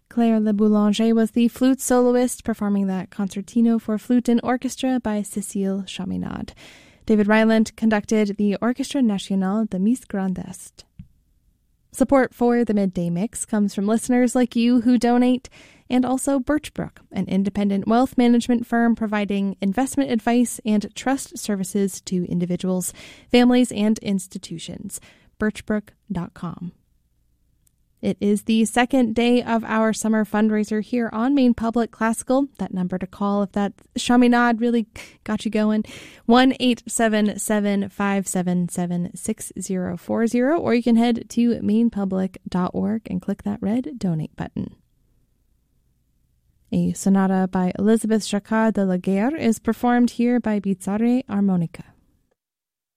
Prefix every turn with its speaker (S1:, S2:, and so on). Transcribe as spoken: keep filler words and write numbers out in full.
S1: Claire Le Boulanger was the flute soloist performing that concertino for flute and orchestra by Cécile Chaminade. David Ryland conducted the Orchestre National de Miss Grand Est. Support for the Midday Mix comes from listeners like you who donate, and also Birchbrook, an independent wealth management firm providing investment advice and trust services to individuals, families, and institutions. birchbrook dot com. It is the second day of our summer fundraiser here on Maine Public Classical. That number to call if that Chaminade really got you going, one eight seven seven, five seven seven, six zero four zero, or you can head to maine public dot org and click that red donate button. A sonata by Elizabeth Jacquard de la Guerre is performed here by Bizzarri Armonica.